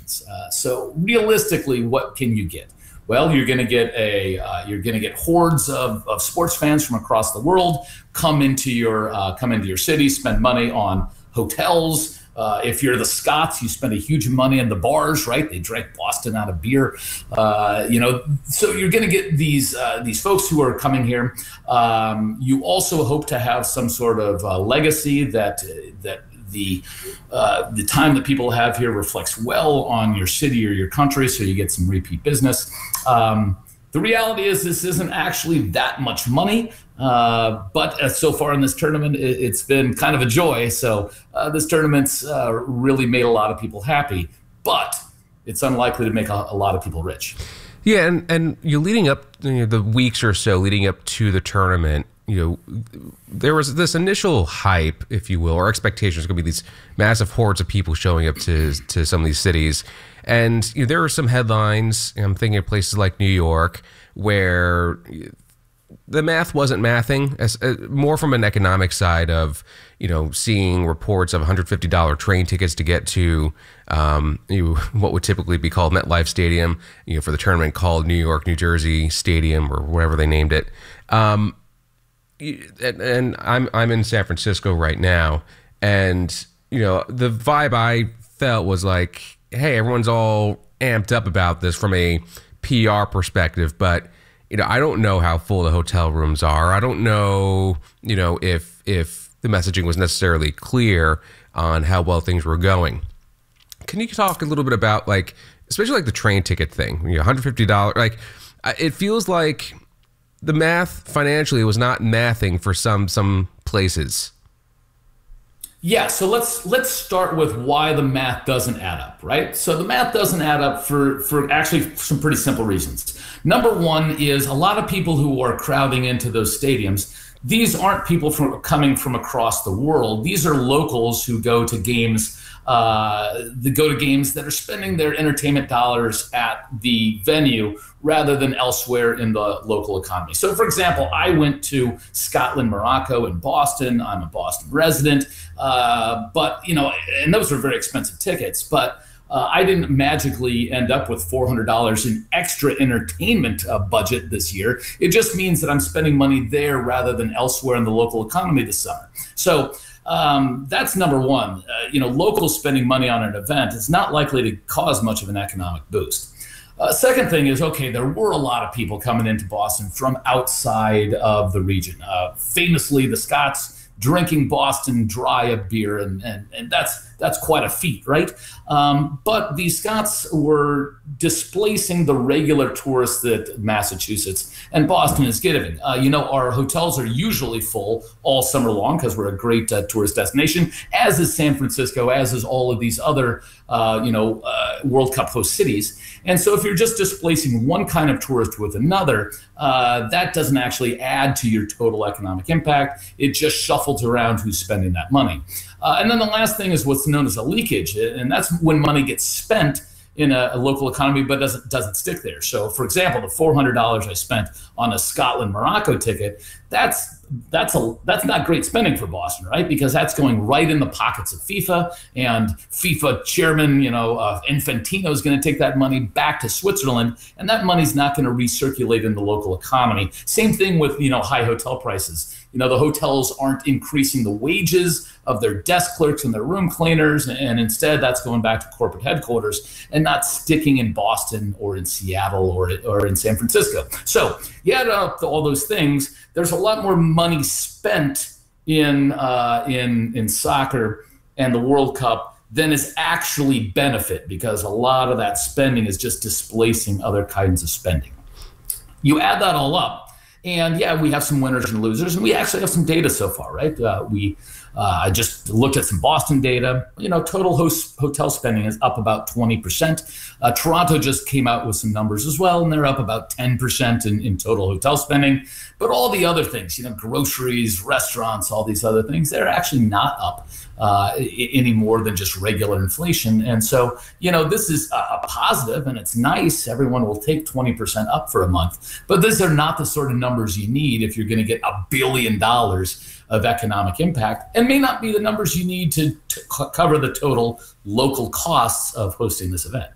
fans. So realistically, what can you get? Well, you're going to get hordes of sports fans from across the world come into your city, spend money on hotels. If you're the Scots, you spend a huge money in the bars, right? They drank Boston out of beer, So you're going to get these folks who are coming here. You also hope to have some sort of legacy that the time that people have here reflects well on your city or your country, so you get some repeat business. The reality is this isn't actually that much money, but so far in this tournament, it's been kind of a joy. So this tournament's really made a lot of people happy, but it's unlikely to make a lot of people rich. Yeah, and you're leading up, the weeks or so leading up to the tournament, there was this initial hype, if you will, or expectations. Going to be these massive hordes of people showing up to some of these cities. And there are some headlines, I'm thinking of places like New York, where the math wasn't mathing, more from an economic side of, seeing reports of $150 train tickets to get to what would typically be called MetLife Stadium, for the tournament called New York, New Jersey Stadium, or whatever they named it. And I'm in San Francisco right now, and the vibe I felt was like, hey, everyone's all amped up about this from a PR perspective, but I don't know how full the hotel rooms are. I don't know, if the messaging was necessarily clear on how well things were going. Can you talk a little bit about, especially the train ticket thing? $150, it feels like the math financially was not mathing for some places. Yeah, so let's start with why the math doesn't add up, right? So the math doesn't add up for actually some pretty simple reasons. Number one is a lot of people who are crowding into those stadiums, these aren't people coming from across the world. These are locals who go to games that are spending their entertainment dollars at the venue rather than elsewhere in the local economy. So, for example, I went to Scotland, Morocco in Boston. I'm a Boston resident, and those were very expensive tickets, but I didn't magically end up with $400 in extra entertainment budget this year. It just means that I'm spending money there rather than elsewhere in the local economy this summer. So that's number one. Locals spending money on an event is not likely to cause much of an economic boost. Second thing is, okay, there were a lot of people coming into Boston from outside of the region. Famously, the Scots drinking Boston dry of beer, and that's quite a feat, right? But the Scots were displacing the regular tourists that Massachusetts and Boston is giving. Our hotels are usually full all summer long because we're a great tourist destination, as is San Francisco, as is all of these other World Cup host cities. And so if you're just displacing one kind of tourist with another, that doesn't actually add to your total economic impact. It just shuffles around who's spending that money. And then the last thing is what's known as a leakage, and that's when money gets spent in a local economy but doesn't stick there. So, for example, the $400 I spent on a Scotland-Morocco ticket, that's not great spending for Boston, right? Because that's going right in the pockets of FIFA, and FIFA chairman, Infantino is going to take that money back to Switzerland, and that money's not going to recirculate in the local economy. Same thing with, high hotel prices. The hotels aren't increasing the wages of their desk clerks and their room cleaners, and instead that's going back to corporate headquarters and not sticking in Boston or in Seattle or in San Francisco. So you add up all those things, there's a lot more money spent in soccer and the World Cup than is actually benefit, because a lot of that spending is just displacing other kinds of spending. You add that all up, and yeah, we have some winners and losers, and we actually have some data so far, right? I just looked at some Boston data. Total hotel spending is up about 20%. Toronto just came out with some numbers as well, and they're up about 10% in total hotel spending. But all the other things, groceries, restaurants, all these other things, they're actually not up any more than just regular inflation. And so, this is a positive, and it's nice. Everyone will take 20% up for a month. But these are not the sort of numbers you need if you're going to get $1 billion of economic impact, and may not be the numbers you need to cover the total local costs of hosting this event.